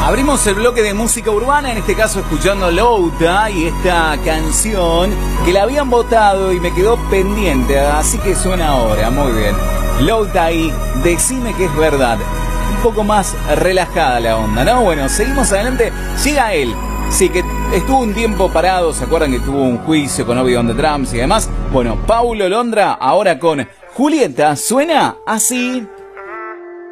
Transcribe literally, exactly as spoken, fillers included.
Abrimos el bloque de música urbana, en este caso escuchando Louta y esta canción que la habían votado y me quedó pendiente, así que suena ahora, muy bien. Louta y Decime que es verdad. Un poco más relajada la onda, ¿no? Bueno, seguimos adelante. Llega él. Sí, que estuvo un tiempo parado, ¿se acuerdan que tuvo un juicio con Obi on the Drums y demás? Bueno, Paulo Londra ahora con Julieta, suena así.